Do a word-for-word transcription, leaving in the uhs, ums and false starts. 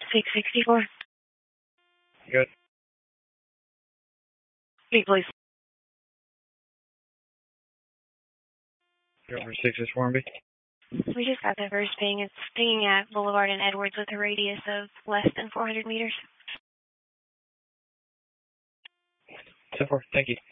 six sixty-four. Good. Speak, please. Go for six is Formby. We just got the first ping. It's pinging at Boulevard and Edwards with a radius of less than four hundred meters. ten four, thank you.